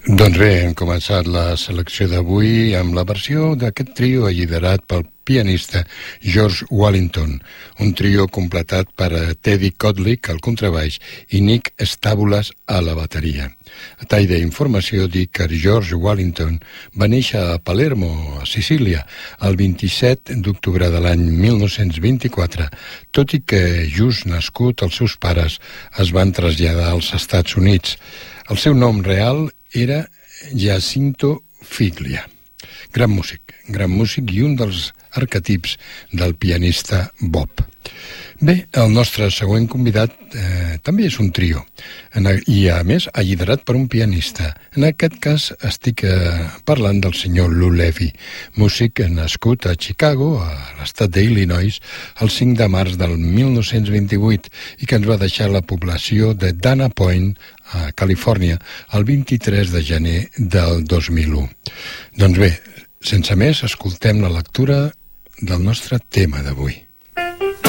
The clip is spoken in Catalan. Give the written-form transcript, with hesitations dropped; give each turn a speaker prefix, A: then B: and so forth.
A: Doncs bé, hem començat la selecció d'avui amb la versió d'aquest trio liderat pel pianista George Wallington, un trio completat per Teddy Kotick al contrabaix i Nick Stabulas a la bateria. A tall d'informació dic que George Wallington va néixer a Palermo, a Sicília, el 27 d'octubre de l'any 1924, tot i que just nascut els seus pares es van traslladar als Estats Units. El seu nom real era Giacinto Figlia. Gran músic i un dels arquetips del pianista Bob. Bé, el nostre següent convidat també és un trio i a més ha liderat per un pianista. En aquest cas estic parlant del senyor Lou Levy, músic nascut a Chicago, a l'estat d'Illinois, el 5 de març del 1928 i que ens va deixar la població de Dana Point, a Califòrnia, el 23 de gener del 2001. Doncs bé, sense més, escoltem la lectura del nostre tema d'avui.